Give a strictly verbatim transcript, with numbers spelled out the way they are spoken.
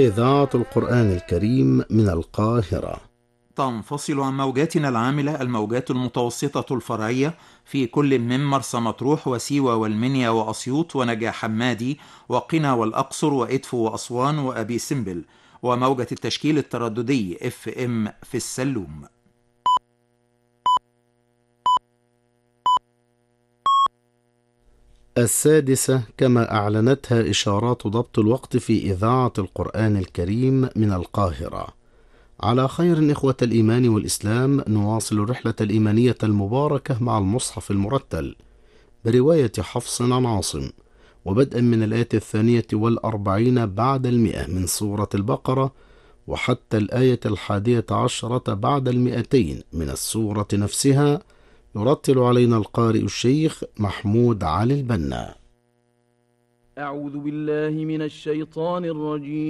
إذاعة القرآن الكريم من القاهرة. تنفصل عن موجاتنا العاملة الموجات المتوسطة الفرعية في كل من مرسى مطروح وسيوة والمنيا وأسيوط ونجع حمادي وقنا والأقصر وإدفو وأسوان وأبي سمبل، وموجة التشكيل الترددي اف ام في السلوم. السادسة كما أعلنتها إشارات ضبط الوقت في إذاعة القرآن الكريم من القاهرة. على خير إخوة الإيمان والإسلام، نواصل الرحلة الإيمانية المباركة مع المصحف المرتل برواية حفص عن عاصم، وبدءا من الآية الثانية والأربعين بعد المئة من سورة البقرة وحتى الآية الحادية عشرة بعد المئتين من السورة نفسها، يرتل علينا القارئ الشيخ محمود علي البنا. أعوذ بالله من الشيطان الرجيم.